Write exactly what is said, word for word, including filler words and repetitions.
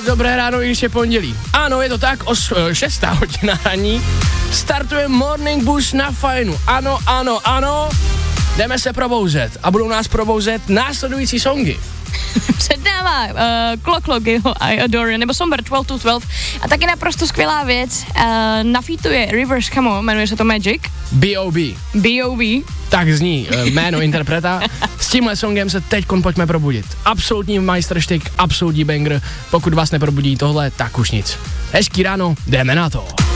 dobré ráno, i když je pondělí. Ano, je to tak, os, šestá hodina raní. Startuje Morning Boost na Fajnu. Ano, ano, ano. Jdeme se probouzet a budou nás probouzet následující songy. Před náma uh, Clock Clock, jeho I Adore, nebo Somber dvanáct to dvanáct a taky naprosto skvělá věc, uh, nafítuje Rivers Camo, jmenuje se to Magic. B O B B O B Tak zní uh, jméno interpreta. S tímhle songem se teď pojďme probudit. Absolutní majstrštyk, absolutní banger. Pokud vás neprobudí tohle, tak už nic. Hezký ráno, jdeme na to.